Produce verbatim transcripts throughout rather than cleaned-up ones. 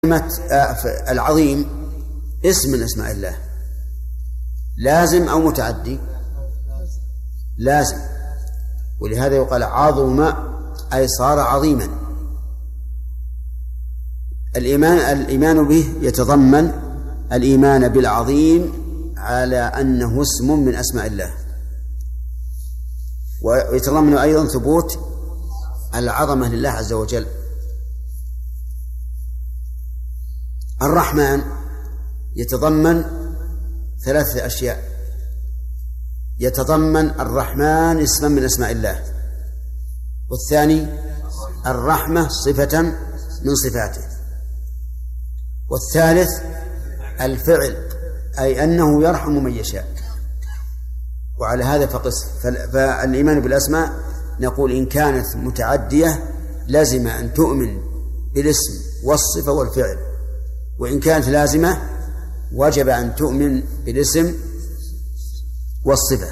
كلمة العظيم اسم من أسماء الله، لازم أو متعدي؟ لازم، ولهذا يقال عظم أي صار عظيما. الإيمان الإيمان به يتضمن الإيمان بالعظيم على أنه اسم من أسماء الله، ويتضمن أيضا ثبوت العظمة لله عز وجل. الرحمن يتضمن ثلاثة أشياء: يتضمن الرحمن اسما من أسماء الله، والثاني الرحمة صفة من صفاته، والثالث الفعل أي أنه يرحم من يشاء. وعلى هذا فقس. فالإيمان بالأسماء نقول إن كانت متعدية لازم أن تؤمن بالاسم والصفة والفعل، وإن كانت لازمة وجب أن تؤمن بالاسم والصفة.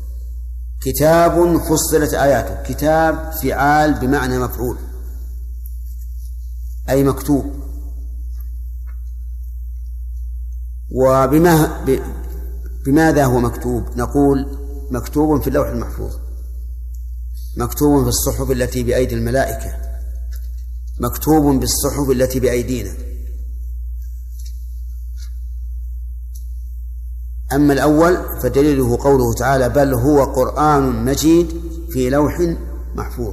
كتاب فصلت آياته، كتاب فعال بمعنى مفعول أي مكتوب. وبما بماذا هو مكتوب؟ نقول مكتوب في اللوح المحفوظ، مكتوب في الصحف التي بأيدي الملائكة، مكتوب بالصحف التي بأيدينا. أما الأول فدليله قوله تعالى: بل هو قرآن مجيد في لوح محفوظ.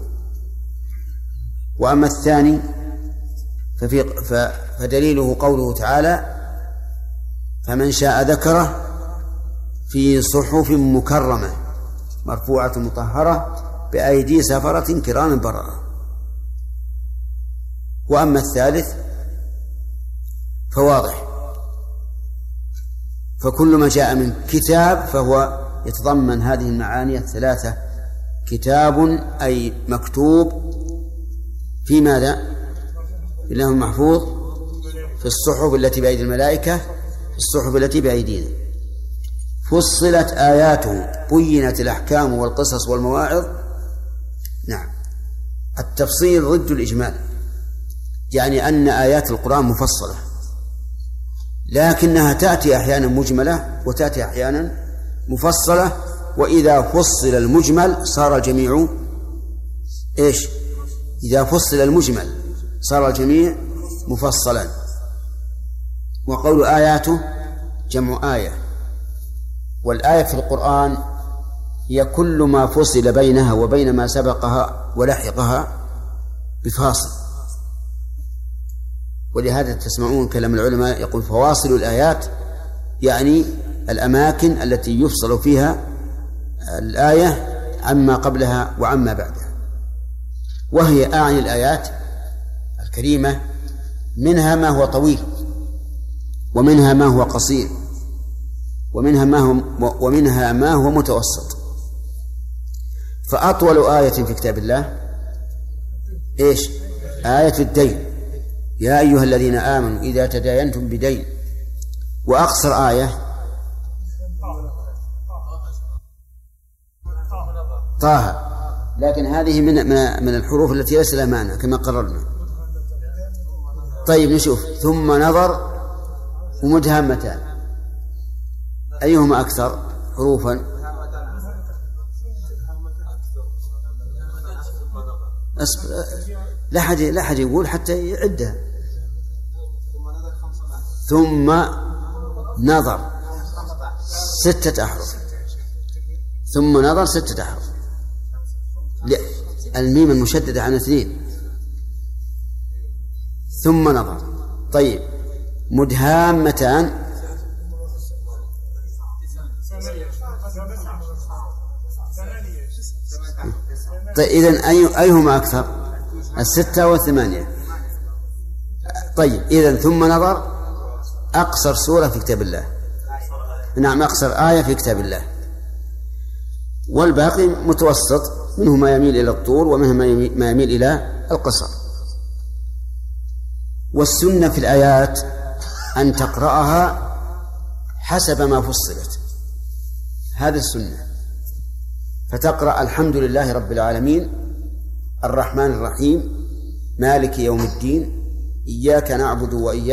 وأما الثاني ففي فدليله قوله تعالى: فمن شاء ذكره في صحف مكرمة مرفوعة مطهرة بأيدي سفرة كرام بررة. وأما الثالث فواضح، فكل ما جاء من كتاب فهو يتضمن هذه المعاني الثلاثة: كتاب أي مكتوب في ماذا؟ في اللوح المحفوظ، في الصحف التي بأيدي الملائكة، في الصحف التي بأيدينا. فصلت آياته، بينت الأحكام والقصص والمواعظ. نعم، التفصيل ضد الإجمال، يعني أن آيات القرآن مفصلة، لكنها تأتي أحيانا مجملة وتأتي أحيانا مفصلة. وإذا فصل المجمل صار الجميع إيش؟ إذا فصل المجمل صار الجميع مفصلا. وقول آياته جمع آية، والآية في القرآن هي كل ما فصل بينها وبين ما سبقها ولحقها بفاصل. ولهذا تسمعون كلام العلماء يقول فواصل الآيات، يعني الأماكن التي يفصل فيها الآية عما قبلها وعما بعدها. وهي أعني الآيات الكريمة منها ما هو طويل، ومنها ما هو قصير، ومنها ما هو ومنها ما هو متوسط. فأطول آية في كتاب الله إيش؟ آية الدين، يا أيها الذين آمنوا إذا تداينتم بدين. وأقصر آية طه، لكن هذه من من الحروف التي ليس لها معنى كما قررنا. طيب نشوف: ثم نظر ومدهامتان، أيهما أكثر حروفا؟ لا حد لا حد يقول حتى يعدها. ثم نظر ستة أحرف، ثم نظر ستة أحرف، الميم المشددة عن اثنين. ثم نظر. طيب مدهامتان، طيب إذن أي أيهما أكثر؟ الستة والثمانية. طيب إذن ثم نظر أقصر سورة في كتاب الله، نعم أقصر آية في كتاب الله، والباقي متوسط، منه ما يميل إلى الطول ومنه ما يميل إلى القصر. والسنة في الآيات أن تقرأها حسب ما فصلت، هذا السنة. فتقرأ الحمد لله رب العالمين الرحمن الرحيم مالك يوم الدين إياك نعبد وإياك